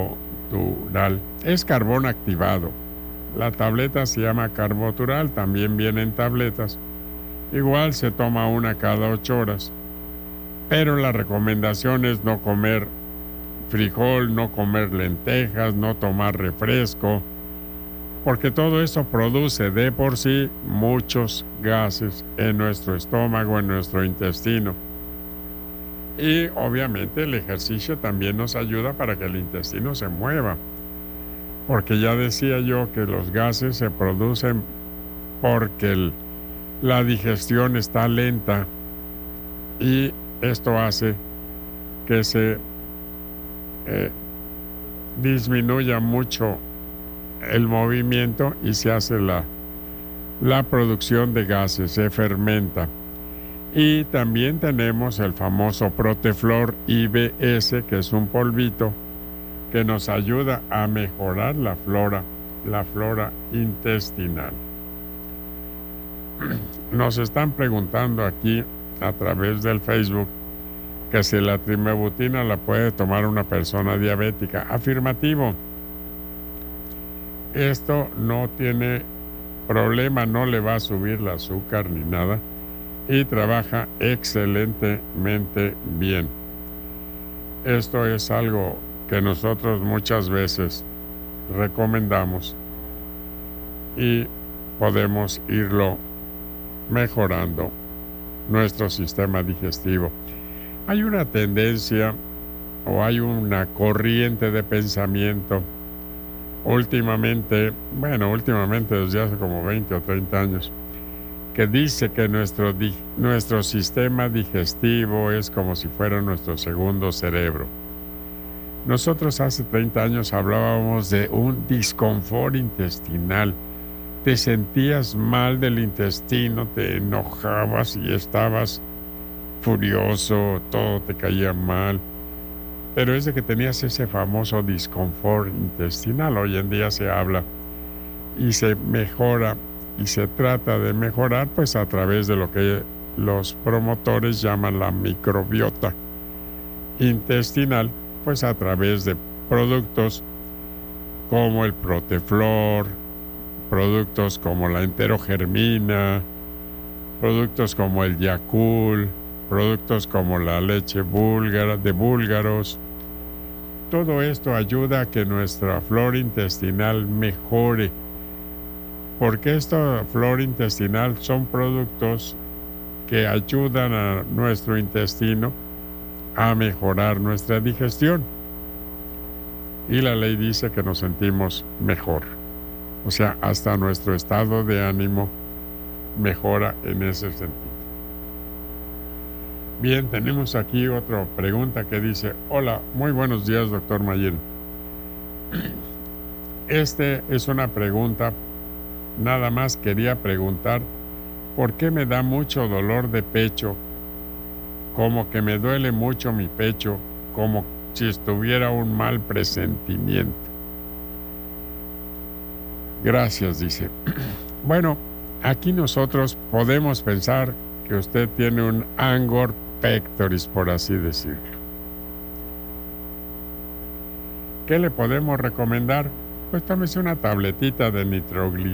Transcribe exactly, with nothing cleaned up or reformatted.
Carbotural. Es carbón activado. La tableta se llama Carbotural, también vienen tabletas. Igual se toma una cada ocho horas. Pero la recomendación es no comer frijol, no comer lentejas, no tomar refresco, porque todo eso produce de por sí muchos gases en nuestro estómago, en nuestro intestino. Y obviamente el ejercicio también nos ayuda para que el intestino se mueva, porque ya decía yo que los gases se producen porque el, la digestión está lenta y esto hace que se eh, disminuya mucho el movimiento y se hace la, la producción de gases, se fermenta. Y también tenemos el famoso Proteflor I B S, que es un polvito que nos ayuda a mejorar la flora, la flora intestinal. Nos están preguntando aquí a través del Facebook que si la trimebutina la puede tomar una persona diabética. Afirmativo. Esto no tiene problema, no le va a subir el azúcar ni nada y trabaja excelentemente bien. Esto es algo que nosotros muchas veces recomendamos y podemos irlo mejorando nuestro sistema digestivo. Hay una tendencia o hay una corriente de pensamiento últimamente, bueno, últimamente desde hace como veinte o treinta años, que dice que nuestro, nuestro sistema digestivo es como si fuera nuestro segundo cerebro. Nosotros hace treinta años hablábamos de un disconfort intestinal. Te sentías mal del intestino, te enojabas y estabas furioso, todo te caía mal. Pero es de que tenías ese famoso disconfort intestinal. Hoy en día se habla y se mejora y se trata de mejorar pues a través de lo que los promotores llaman la microbiota intestinal, pues a través de productos como el Proteflor, productos como la enterogermina, productos como el Yakult, productos como la leche búlgara, de búlgaros. Todo esto ayuda a que nuestra flora intestinal mejore, porque esta flora intestinal son productos que ayudan a nuestro intestino a mejorar nuestra digestión. Y la ley dice que nos sentimos mejor. O sea, hasta nuestro estado de ánimo mejora en ese sentido. Bien, tenemos aquí otra pregunta que dice: hola, muy buenos días, doctor Mayén. Este es una pregunta, nada más quería preguntar, ¿por qué me da mucho dolor de pecho? Como que me duele mucho mi pecho, como si estuviera un mal presentimiento. Gracias, dice. Bueno, aquí nosotros podemos pensar que usted tiene un angor pectoris, por así decirlo. ¿Qué le podemos recomendar? Pues tómese una tabletita de nitroglicerina